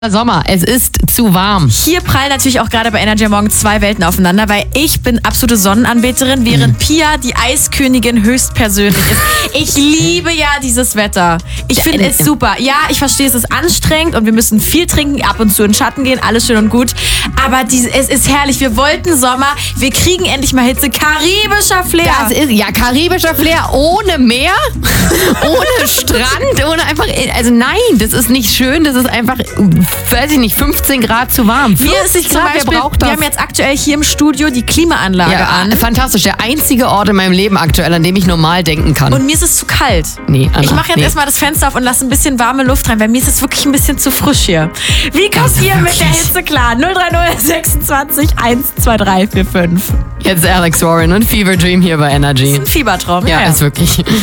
Sommer, es ist zu warm. Hier prallen natürlich auch gerade bei Energy Morgen zwei Welten aufeinander, weil ich bin absolute Sonnenanbeterin, während Pia die Eiskönigin höchstpersönlich ist. Ich liebe ja dieses Wetter. Ich finde es super. Ja, ich verstehe, es ist anstrengend und wir müssen viel trinken, ab und zu in den Schatten gehen, alles schön und gut. Aber es ist herrlich. Wir wollten Sommer, wir kriegen endlich mal Hitze. Karibischer Flair. Das ist, ja, karibischer Flair ohne Meer, ohne Strand, ohne einfach, also nein, das ist nicht schön, das ist einfach, weiß ich nicht, 15 Grad zu warm. Mir ist es zum Beispiel, wir haben jetzt aktuell hier im Studio die Klimaanlage an. Fantastisch, der einzige Ort in meinem Leben aktuell, an dem ich normal denken kann. Und mir ist es zu kalt. Nee, Anna, ich mache jetzt erstmal das Fenster auf und lasse ein bisschen warme Luft rein, weil mir ist es wirklich ein bisschen zu frisch hier. Wie kommt ihr mit der Hitze klar? 030 26 12345. Jetzt Alex Warren und Fever Dream hier bei Energy. Ein Fiebertraum. Ja, ist wirklich.